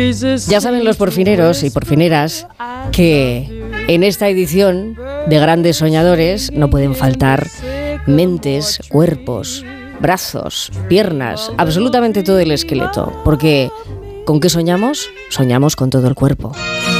Ya saben los porfineros y porfineras que en esta edición de Grandes Soñadores no pueden faltar mentes, cuerpos, brazos, piernas, absolutamente todo el esqueleto. Porque ¿con qué soñamos? Soñamos con todo el cuerpo.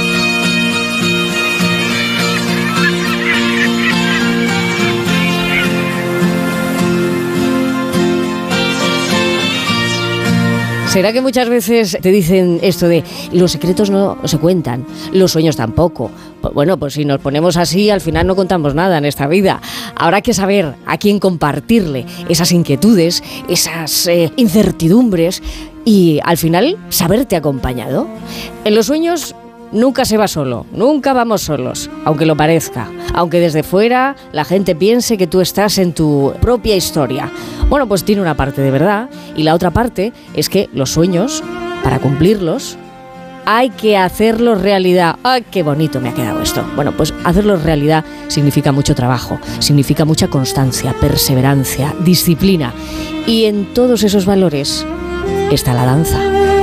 ¿Será que muchas veces te dicen esto de los secretos no se cuentan, los sueños tampoco? Bueno, pues si nos ponemos así, al final no contamos nada en esta vida. Habrá que saber a quién compartirle esas inquietudes, esas incertidumbres y al final saberte acompañado. En los sueños nunca se va solo, nunca vamos solos, aunque lo parezca, aunque desde fuera la gente piense que tú estás en tu propia historia. Bueno, pues tiene una parte de verdad y la otra parte es que los sueños, para cumplirlos, hay que hacerlos realidad. ¡Ay, qué bonito me ha quedado esto! Bueno, pues hacerlos realidad significa mucho trabajo, significa mucha constancia, perseverancia, disciplina. Y en todos esos valores está la danza.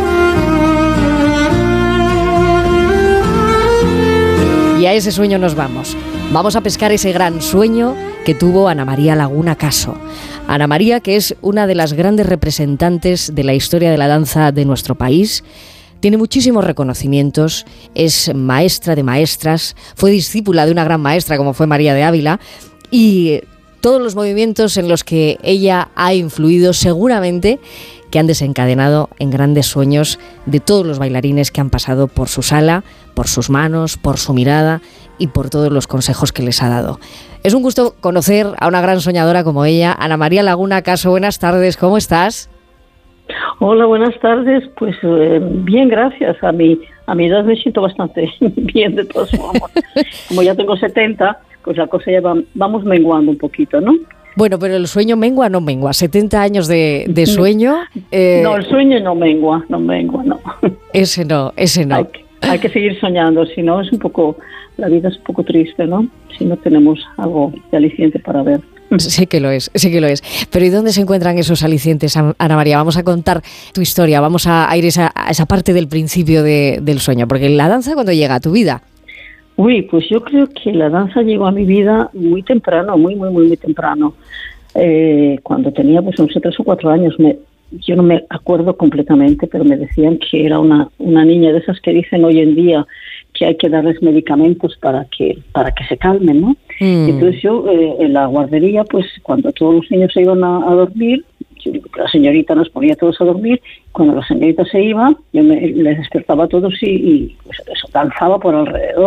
Y a ese sueño nos vamos. Vamos a pescar ese gran sueño que tuvo Ana María Laguna Caso. Ana María, que es una de las grandes representantes de la historia de la danza de nuestro país, tiene muchísimos reconocimientos, es maestra de maestras, fue discípula de una gran maestra como fue María de Ávila, y todos los movimientos en los que ella ha influido seguramente que han desencadenado en grandes sueños de todos los bailarines que han pasado por su sala, por sus manos, por su mirada y por todos los consejos que les ha dado. Es un gusto conocer a una gran soñadora como ella. Ana María Laguna Caso, buenas tardes, ¿cómo estás? Hola, buenas tardes. Pues bien, gracias. A mi edad me siento bastante bien, de todas formas. Como ya tengo 70, pues la cosa ya vamos menguando un poquito, ¿no? Bueno, pero el sueño mengua, no mengua. 70 años de sueño. No, el sueño no mengua, no. Ese no. Hay que seguir soñando, si no es un poco, la vida es un poco triste, ¿no? Si no tenemos algo de aliciente para ver. Sí que lo es. Pero ¿y dónde se encuentran esos alicientes, Ana María? Vamos a contar tu historia, vamos a ir a esa parte del principio del sueño, porque la danza, ¿cuándo llega a tu vida? Uy, pues yo creo que la danza llegó a mi vida muy temprano, muy temprano. Cuando tenía pues unos 3 o 4 años, yo no me acuerdo completamente, pero me decían que era una niña de esas que dicen hoy en día que hay que darles medicamentos para que se calmen, ¿no? Entonces yo en la guardería, pues cuando todos los niños se iban a dormir, la señorita nos ponía a todos a dormir. Cuando la señorita se iba, yo les despertaba a todos y pues eso, danzaba por alrededor.